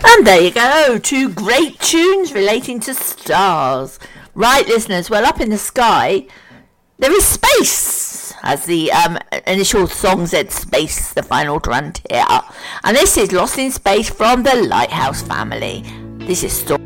And there you go, 2 great tunes relating to stars. Right, listeners, well, up in the sky, there is space, as the initial song said, space, the final frontier. And this is Lost in Space from the Lighthouse family. This is Story.